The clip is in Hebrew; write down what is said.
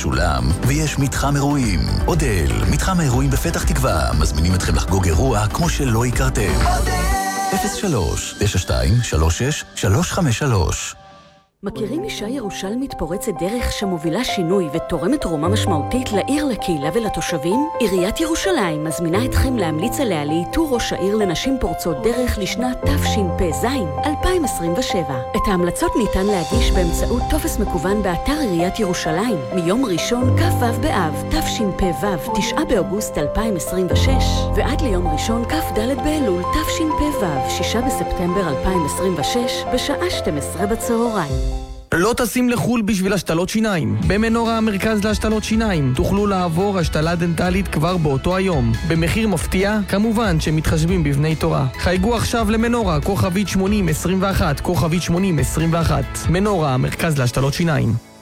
משולם, ויש מתחם אירועים. אודל, מתחם האירועים בפתח תקווה, מזמינים אתכם לחגוג אירוע כמו שלא הכרתם. 03-9236-353. מכירים אישה ירושלמית פורצת דרך שמובילה שינוי ותורמת תרומה משמעותית לעיר, לקהילה ולתושבים? עיריית ירושלים מזמינה אתכם להמליץ עליה לאיתור ראש העיר לנשים פורצות דרך לשנת תשפ"ז 2027. את ההמלצות ניתן להגיש באמצעות טופס מקוון באתר עיריית ירושלים מיום ראשון כ"ו באב תשפ"ו 9 באוגוסט 2026 ועד ליום ראשון כ"ד באלול תשפ"ו 6 בספטמבר 2026 בשעה 12 בצהריים. לא טסים לחול בשביל השתלות שיניים. במנורה המרכז להשתלות שיניים תוכלו לעבור השתלה דנטלית כבר באותו היום. במחיר מפתיע, כמובן שמתחשבים בבני תורה. חייגו עכשיו למנורה, כוכבית 8021, כוכבית 8021. מנורה המרכז להשתלות שיניים.